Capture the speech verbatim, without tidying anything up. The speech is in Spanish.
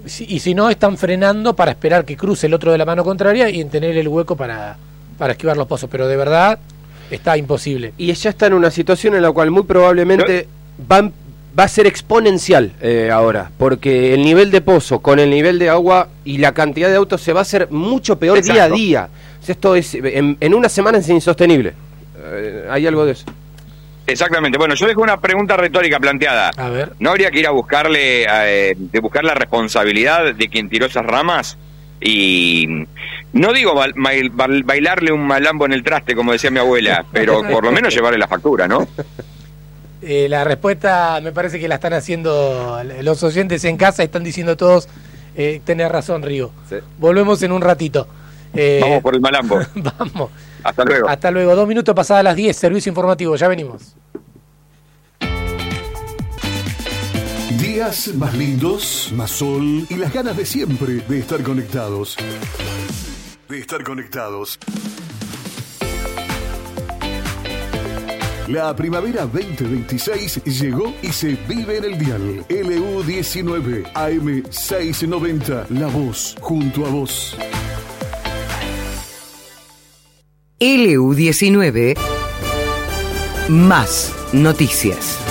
si, y si no, están frenando para esperar que cruce el otro de la mano contraria y en tener el hueco para, para esquivar los pozos, pero de verdad está imposible. Y ella está en una situación en la cual muy probablemente va, va a ser exponencial eh, ahora, porque el nivel de pozo con el nivel de agua y la cantidad de autos se va a hacer mucho peor. Exacto. Día a día. O sea, esto es en, en una semana es insostenible. Eh, hay algo de eso. Exactamente. Bueno, yo dejo una pregunta retórica planteada. A ver. ¿No habría que ir a buscarle, eh, de buscar la responsabilidad de quien tiró esas ramas? Y no digo ba- ba- bailarle un malambo en el traste, como decía mi abuela, pero por lo menos llevarle la factura, ¿no? Eh, la respuesta me parece que la están haciendo los oyentes en casa, están diciendo todos, eh, tenés razón, Río. Sí. Volvemos en un ratito. Eh, Vamos por el malambo. Vamos. Hasta luego. Hasta luego. Dos minutos pasadas las diez, servicio informativo, ya venimos. Días más lindos, más sol y las ganas de siempre de estar conectados. De estar conectados. La primavera veinte veintiséis llegó y se vive en el dial. L U diecinueve A M seiscientos noventa. La voz junto a vos. L U diecinueve más noticias.